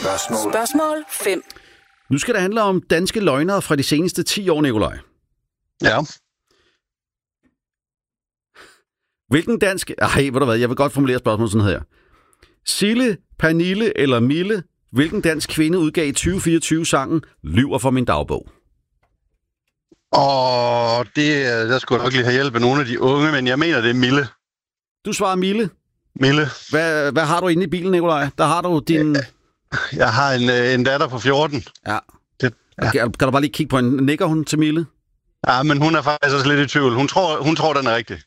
Spørgsmål 5. Nu skal det handle om danske løgnere fra de seneste 10 år, Nikolaj. Ja. Hvilken dansk... ved du hvad, jeg vil godt formulere spørgsmålet sådan her. Sille, Pernille eller Mille, hvilken dansk kvinde udgav i 2024 sangen Lyver for min dagbog? Der skulle jeg nok lige have hjælp af nogle af de unge, men jeg mener, det er Mille. Du svarer Mille. Mille. Hvad har du inde i bilen, Nikolaj? Der har du din... Jeg har en datter på 14. Ja. Kan du bare lige kigge på en... Nikker hun til Mille? Ja, men hun er faktisk også lidt i tvivl. Hun tror den er rigtig.